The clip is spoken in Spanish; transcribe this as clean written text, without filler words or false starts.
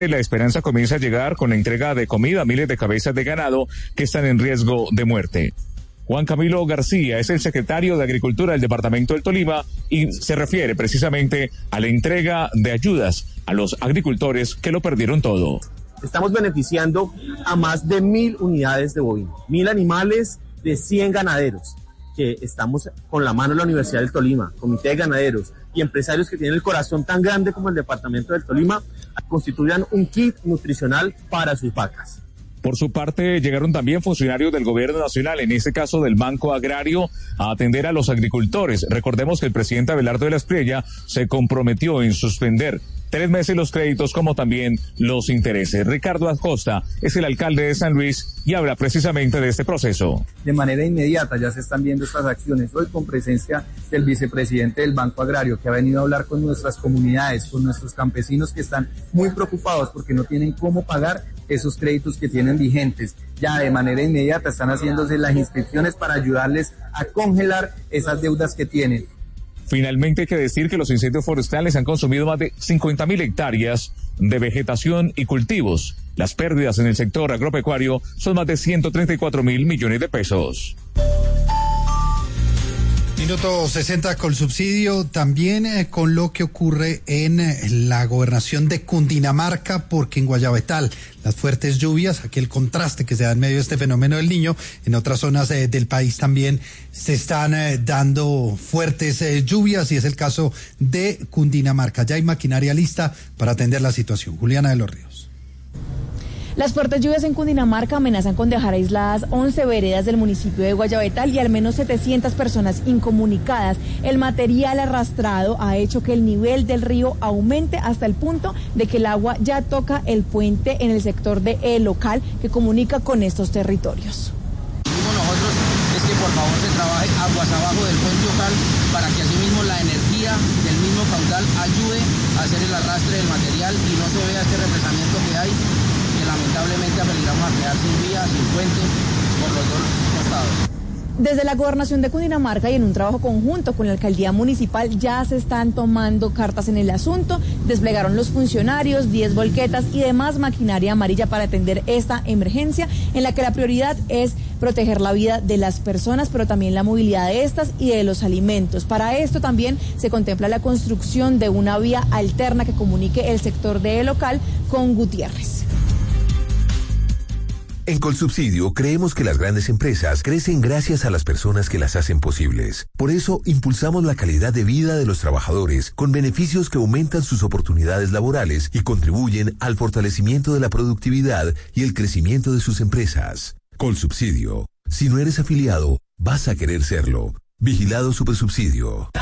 La esperanza comienza a llegar con la entrega de comida a miles de cabezas de ganado que están en riesgo de muerte. Juan Camilo García es el secretario de Agricultura del departamento del Tolima y se refiere precisamente a la entrega de ayudas a los agricultores que lo perdieron todo. Estamos beneficiando a más de 1.000 unidades de bovinos, 1.000 animales de 100 ganaderos, que estamos con la mano en la Universidad del Tolima, comité de ganaderos y empresarios que tienen el corazón tan grande como el departamento del Tolima, constituyan un kit nutricional para sus vacas. Por su parte, llegaron también funcionarios del gobierno nacional, en este caso del Banco Agrario, a atender a los agricultores. Recordemos que el presidente Abelardo de la Espriella se comprometió en suspender 3 meses los créditos como también los intereses. Ricardo Acosta es el alcalde de San Luis y habla precisamente de este proceso. De manera inmediata ya se están viendo estas acciones, hoy con presencia del vicepresidente del Banco Agrario, que ha venido a hablar con nuestras comunidades, con nuestros campesinos que están muy preocupados porque no tienen cómo pagar esos créditos que tienen vigentes. Ya de manera inmediata están haciéndose las inscripciones para ayudarles a congelar esas deudas que tienen. Finalmente hay que decir que los incendios forestales han consumido más de 50.000 hectáreas de vegetación y cultivos. Las pérdidas en el sector agropecuario son más de 134.000 millones de pesos. Minuto 60 Colsubsidio, también con lo que ocurre en la gobernación de Cundinamarca, porque en Guayabetal las fuertes lluvias, aquí el contraste que se da en medio de este fenómeno del Niño, en otras zonas del país también se están dando fuertes lluvias y es el caso de Cundinamarca. Ya hay maquinaria lista para atender la situación. Juliana de los Ríos. Las fuertes lluvias en Cundinamarca amenazan con dejar aisladas 11 veredas del municipio de Guayabetal y al menos 700 personas incomunicadas. El material arrastrado ha hecho que el nivel del río aumente hasta el punto de que el agua ya toca el puente en el sector de El Local que comunica con estos territorios. Nosotros es que por favor se trabaje aguas abajo del puente local para que asimismo la energía del mismo caudal ayude a hacer el arrastre del material y no se vea este represamiento que hay, que lamentablemente apeligramos a quedar sin vía, sin puente por los dos costados. Desde la gobernación de Cundinamarca y en un trabajo conjunto con la alcaldía municipal ya se están tomando cartas en el asunto, desplegaron los funcionarios, 10 volquetas y demás maquinaria amarilla para atender esta emergencia en la que la prioridad es proteger la vida de las personas, pero también la movilidad de estas y de los alimentos. Para esto también se contempla la construcción de una vía alterna que comunique el sector de El Local con Gutiérrez. En Colsubsidio creemos que las grandes empresas crecen gracias a las personas que las hacen posibles. Por eso impulsamos la calidad de vida de los trabajadores con beneficios que aumentan sus oportunidades laborales y contribuyen al fortalecimiento de la productividad y el crecimiento de sus empresas. Colsubsidio. Si no eres afiliado, vas a querer serlo. Vigilado Supersubsidio.